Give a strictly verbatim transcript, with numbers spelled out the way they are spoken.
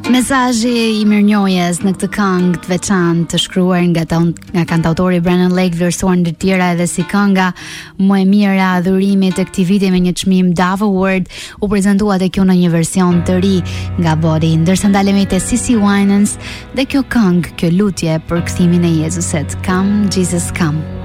Mesazhi I mirënjohjes në këtë këngë të veçantë të shkruar nga, nga kantautori Brandon Lake, vlerësuar ndër të tjera edhe si kënga më e mira e adhurimit të këtij viti me një çmim Dove Award, u prezantua te kjo në një version të ri nga Body, ndërsa ndalemi te Cissy Winans dhe kjo këngë, kjo lutje për kthimin e Jezusit, Come Jesus Come.